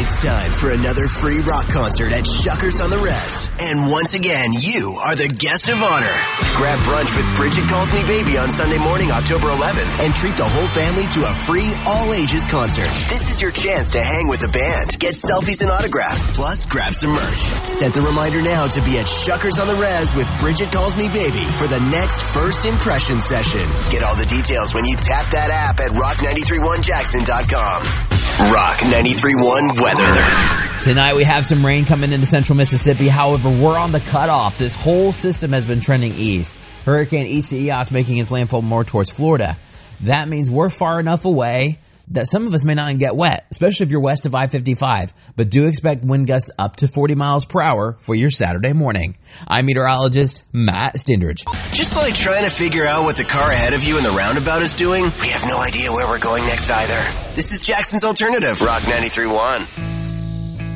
It's time for another free rock concert at Shuckers on the Res. And once again, you are the guest of honor. Grab brunch with Bridget Calls Me Baby on Sunday morning, October 11th, and treat the whole family to a free all-ages concert. This is your chance to hang with the band, get selfies and autographs, plus grab some merch. Set the reminder now to be at Shuckers on the Res with Bridget Calls Me Baby for the next first impression session. Get all the details when you tap that app at rock931jackson.com. Rock 93.1 weather. Tonight we have some rain coming into central Mississippi. However, we're on the cutoff. This whole system has been trending east. Hurricane Isaias making its landfall more towards Florida. That means we're far enough away that some of us may not get wet, especially if you're west of I-55. But do expect wind gusts up to 40 miles per hour for your Saturday morning. I'm meteorologist Matt Stindridge. Just like trying to figure out what the car ahead of you in the roundabout is doing, we have no idea where we're going next either. This is Jackson's Alternative, Rock 93.1.